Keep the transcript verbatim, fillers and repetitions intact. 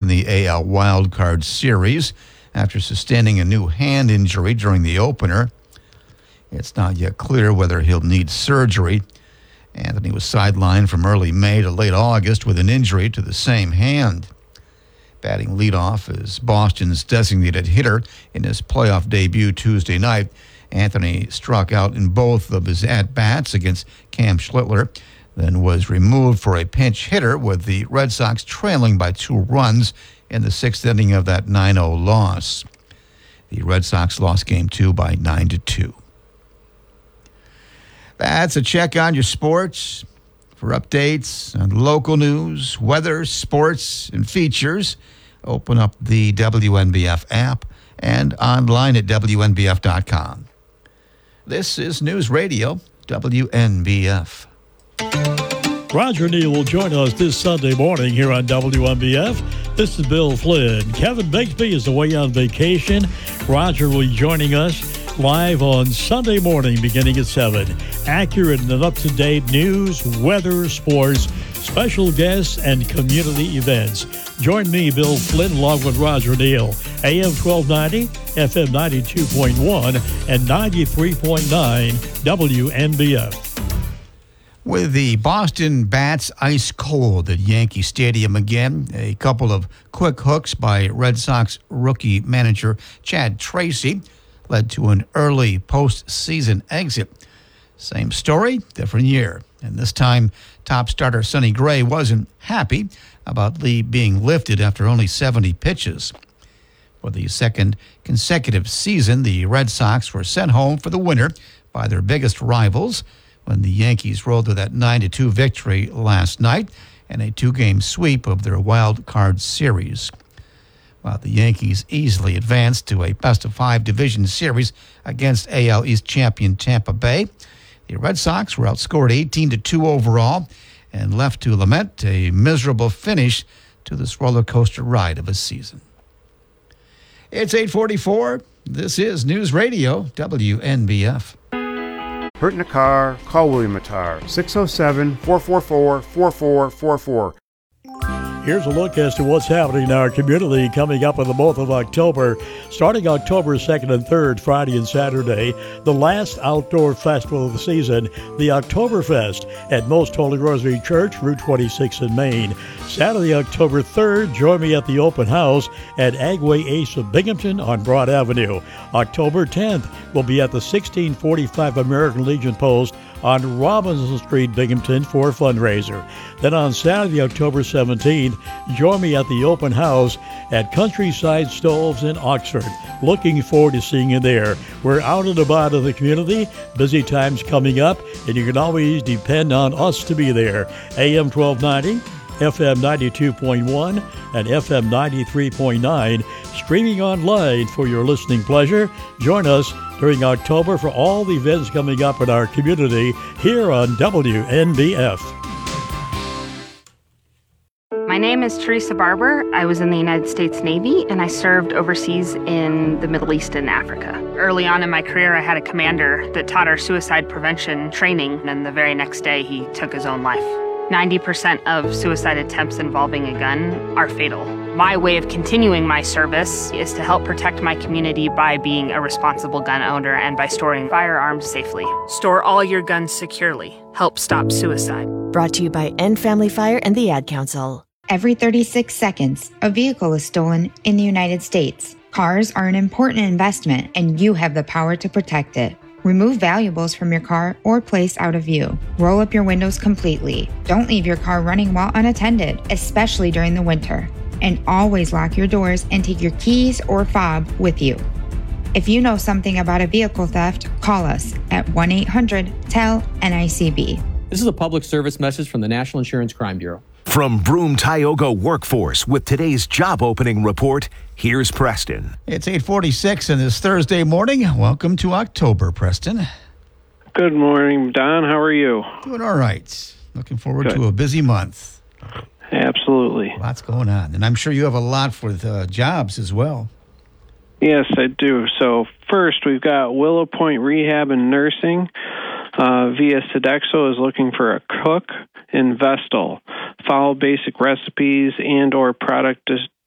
the A L Wild Card Series after sustaining a new hand injury during the opener. It's not yet clear whether he'll need surgery. Anthony was sidelined from early May to late August with an injury to the same hand. Batting leadoff is Boston's designated hitter in his playoff debut Tuesday night. Anthony struck out in both of his at-bats against Cam Schlittler, then was removed for a pinch hitter with the Red Sox trailing by two runs in the sixth inning of that nine oh loss. The Red Sox lost game two by nine to two. That's a check on your sports. For updates on local news, weather, sports, and features, open up the W N B F app and online at W N B F dot com. This is News Radio, W N B F. Roger Neal will join us this Sunday morning here on W N B F. This is Bill Flynn. Kevin Bigsby is away on vacation. Roger will be joining us live on Sunday morning beginning at seven. Accurate and up-to-date news, weather, sports, special guests, and community events. Join me, Bill Flynn, along with Roger Neal. A M twelve ninety, F M ninety-two point one, and ninety-three point nine W N B F. With the Boston Bats ice cold at Yankee Stadium again, a couple of quick hooks by Red Sox rookie manager Chad Tracy led to an early postseason exit. Same story, different year. And this time, top starter Sonny Gray wasn't happy about Lee being lifted after only seventy pitches. For the second consecutive season, the Red Sox were sent home for the winter by their biggest rivals when the Yankees rolled to that nine to two victory last night and a two-game sweep of their wild card series. While the Yankees easily advanced to a best-of-five division series against A L East champion Tampa Bay, the Red Sox were outscored eighteen to two overall and left to lament a miserable finish to this roller coaster ride of a season. It's eight forty-four. This is News Radio, W N B F. Hurt in a car? Call William Attar, six oh seven, four four four, four four four four. Here's a look as to what's happening in our community coming up in the month of October. Starting October second and third, Friday and Saturday, the last outdoor festival of the season, the Oktoberfest at Most Holy Rosary Church, Route twenty-six in Maine. Saturday, October third, join me at the open house at Agway Ace of Binghamton on Broad Avenue. October tenth, we'll be at the sixteen forty-five American Legion Post on Robinson Street, Binghamton, for a fundraiser. Then on Saturday, October seventeenth, join me at the open house at Countryside Stoves in Oxford. Looking forward to seeing you there. We're out and about in the community, busy times coming up, and you can always depend on us to be there. A M twelve ninety, F M ninety-two point one, and F M ninety-three point nine, streaming online for your listening pleasure. Join us during October for all the events coming up in our community here on W N B F. My name is Teresa Barber. I was in the United States Navy, and I served overseas in the Middle East and Africa. Early on in my career, I had a commander that taught our suicide prevention training, and the very next day, he took his own life. ninety percent of suicide attempts involving a gun are fatal. My way of continuing my service is to help protect my community by being a responsible gun owner and by storing firearms safely. Store all your guns securely. Help stop suicide. Brought to you by End Family Fire and the Ad Council. Every thirty-six seconds, a vehicle is stolen in the United States. Cars are an important investment, and you have the power to protect it. Remove valuables from your car or place out of view. Roll up your windows completely. Don't leave your car running while unattended, especially during the winter. And always lock your doors and take your keys or fob with you. If you know something about a vehicle theft, call us at one eight hundred T E L N I C B. This is a public service message from the National Insurance Crime Bureau. From Broome Tioga Workforce with today's job opening report, here's Preston. It's eight forty-six on this Thursday morning. Welcome to October, Preston. Good morning, Don. How are you? Doing all right. Looking forward Good. to a busy month. Absolutely. Lots going on. And I'm sure you have a lot for the jobs as well. Yes, I do. So first, we've got Willow Point Rehab and Nursing. Uh, via Sodexo is looking for a cook in Vestal. Follow basic recipes and or product de-